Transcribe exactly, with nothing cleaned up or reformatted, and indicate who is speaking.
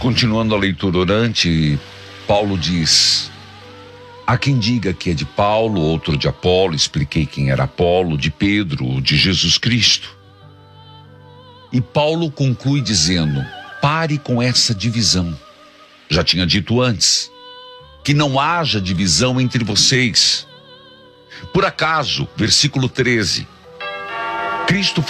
Speaker 1: Continuando a leitura orante, Paulo diz: há quem diga que é de Paulo, outro de Apolo. Expliquei quem era Apolo, de Pedro, de Jesus Cristo. E Paulo conclui dizendo: pare com essa divisão. Já tinha dito antes que não haja divisão entre vocês. Por acaso, versículo treze, Cristo